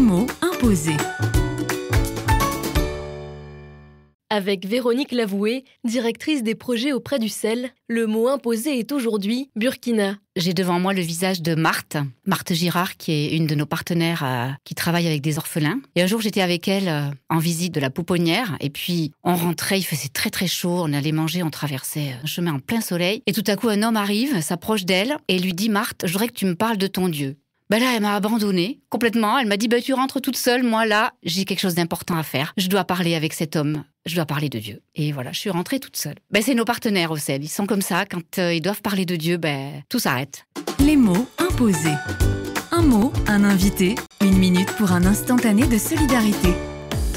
mots imposés. Avec Véronique Lavoué, directrice des projets auprès du CEL, le mot imposé est aujourd'hui Burkina. J'ai devant moi le visage de Marthe Girard, qui est une de nos partenaires qui travaille avec des orphelins. Et un jour, j'étais avec elle en visite de la pouponnière. Et puis, on rentrait, il faisait très très chaud. On allait manger, on traversait un chemin en plein soleil. Et tout à coup, un homme arrive, s'approche d'elle et lui dit « Marthe, je voudrais que tu me parles de ton Dieu ». Ben là, elle m'a abandonnée complètement. Elle m'a dit tu rentres toute seule. Moi, là, j'ai quelque chose d'important à faire. Je dois parler avec cet homme. Je dois parler de Dieu. Et voilà, je suis rentrée toute seule. C'est nos partenaires au CEL. Ils sont comme ça. Quand ils doivent parler de Dieu, tout s'arrête. Les mots imposés. Un mot, un invité. 1 minute pour un instantané de solidarité.